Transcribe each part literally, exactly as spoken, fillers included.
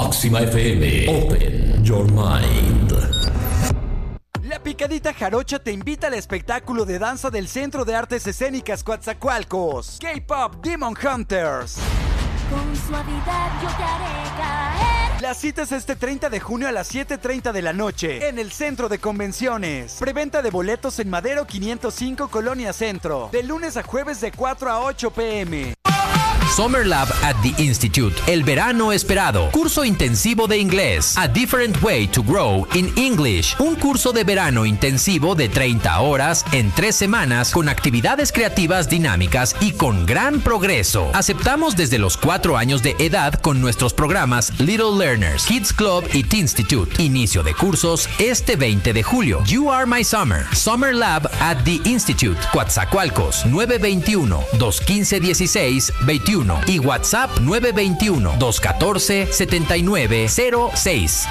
Máxima F M. Open your mind. La Picadita Jarocha te invita al espectáculo de danza del Centro de Artes Escénicas Coatzacoalcos, K-Pop Demon Hunters. Con suavidad yo te haré caer. La cita es este treinta de junio a las siete treinta de la noche en el Centro de Convenciones. Preventa de boletos en Madero quinientos cinco, Colonia Centro. De lunes a jueves de cuatro a ocho pm. Summer Lab at the Institute. El verano esperado. Curso intensivo de inglés. A Different Way to Grow in English. Un curso de verano intensivo de treinta horas en tres semanas con actividades creativas dinámicas y con gran progreso. Aceptamos desde los cuatro años de edad con nuestros programas Little Learners, Kids Club y Teenstitute. Inicio de cursos este veinte de julio. You Are My Summer. Summer Lab at the Institute. Coatzacoalcos nueve dos uno, dos uno cinco, uno seis dos uno y WhatsApp nueve dos uno, dos uno cuatro, siete nueve cero seis.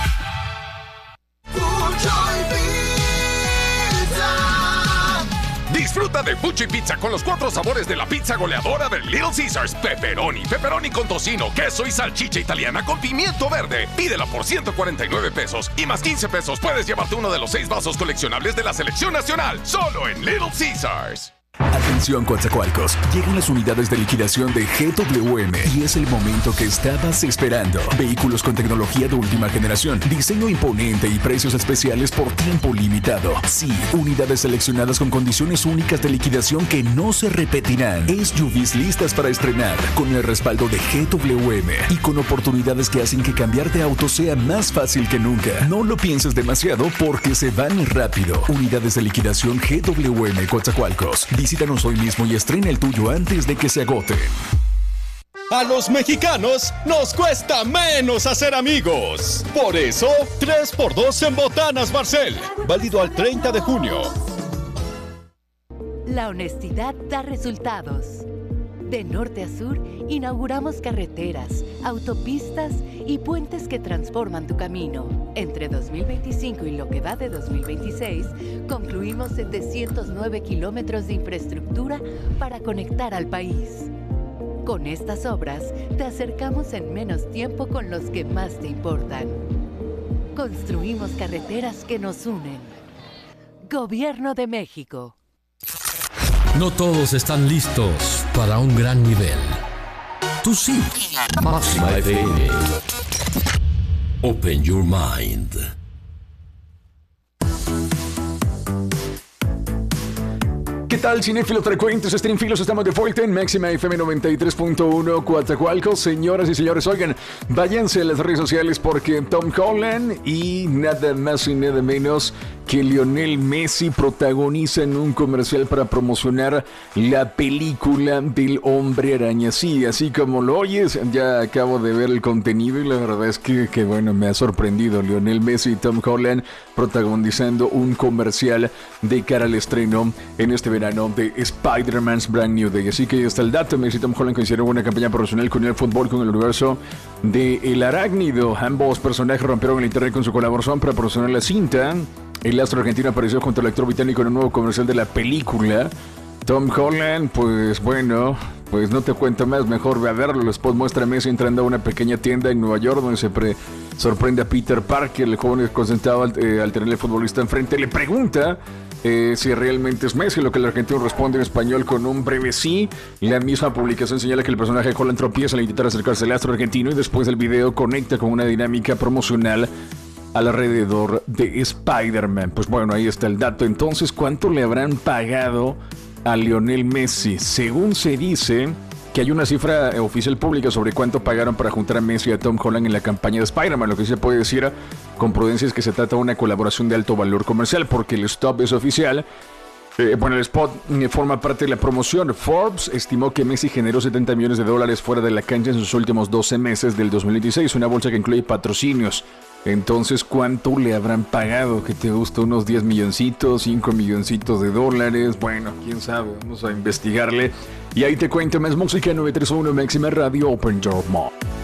Disfruta de Fuchi Pizza con los cuatro sabores de la pizza goleadora de Little Caesars. Pepperoni, pepperoni con tocino, queso y salchicha italiana con pimiento verde. Pídela por ciento cuarenta y nueve pesos y más quince pesos puedes llevarte uno de los seis vasos coleccionables de la selección nacional. Solo en Little Caesars. Atención Coatzacoalcos, llegan las unidades de liquidación de G W M y es el momento que estabas esperando. Vehículos con tecnología de última generación, diseño imponente y precios especiales por tiempo limitado. Sí, unidades seleccionadas con condiciones únicas de liquidación que no se repetirán. S U Vs listas para estrenar, con el respaldo de G W M y con oportunidades que hacen que cambiar de auto sea más fácil que nunca. No lo pienses demasiado porque se van rápido. Unidades de liquidación G W M Coatzacoalcos. Visítanos hoy mismo y estrena el tuyo antes de que se agoten. A los mexicanos nos cuesta menos hacer amigos. Por eso, tres por dos en Botanas Barcel. Válido al treinta de junio. La honestidad da resultados. De norte a sur, inauguramos carreteras, autopistas y puentes que transforman tu camino. Entre dos mil veinticinco y lo que va de dos mil veintiséis, concluimos setecientos nueve kilómetros de infraestructura para conectar al país. Con estas obras, te acercamos en menos tiempo con los que más te importan. Construimos carreteras que nos unen. Gobierno de México. No todos están listos para un gran nivel. Tú sí. Máxima F M. Open your mind. ¿Qué tal, cinéfilos frecuentes, streamfilos? Estamos de vuelta en Máxima F M noventa y tres punto uno Coatzacoalcos. Señoras y señores, oigan, váyanse a las redes sociales porque Tom Holland y nada más y nada menos que Lionel Messi protagonizan un comercial para promocionar la película del Hombre Araña. Sí, así como lo oyes, ya acabo de ver el contenido y la verdad es que, que bueno, me ha sorprendido. Lionel Messi y Tom Holland protagonizando un comercial de cara al estreno en este verano de Spider-Man's Brand New Day. Así que ahí está el dato. Messi y Tom Holland hicieron una campaña profesional con el fútbol, con el universo de El Arácnido. Ambos personajes rompieron el internet con su colaboración para promocionar la cinta. El astro argentino apareció junto al actor británico en un nuevo comercial de la película. Tom Holland, pues bueno, pues no te cuento más, mejor ve a verlo. Después muestra a Messi entrando a una pequeña tienda en Nueva York donde se pre- sorprende a Peter Parker, el joven concentrado al, eh, al tener el futbolista enfrente. Le pregunta eh, si realmente es Messi, lo que el argentino responde en español con un breve sí. La misma publicación señala que el personaje de Holland tropieza al intentar acercarse al astro argentino y después el video conecta con una dinámica promocional alrededor de Spider-Man. Pues bueno, ahí está el dato. Entonces, ¿cuánto le habrán pagado a Lionel Messi? Según se dice que hay una cifra oficial pública sobre cuánto pagaron para juntar a Messi y a Tom Holland en la campaña de Spider-Man. Lo que sí se puede decir con prudencia es que se trata de una colaboración de alto valor comercial, porque el stop es oficial. Eh, bueno, el spot eh, forma parte de la promoción. Forbes estimó que Messi generó setenta millones de dólares fuera de la cancha en sus últimos doce meses del dos mil veintiséis, una bolsa que incluye patrocinios. Entonces, ¿cuánto le habrán pagado? ¿Qué te gusta? ¿Unos diez milloncitos? ¿cinco milloncitos de dólares? Bueno, quién sabe, vamos a investigarle. Y ahí te cuento más música. Nueve tres uno Máxima Radio, Open Your Mind.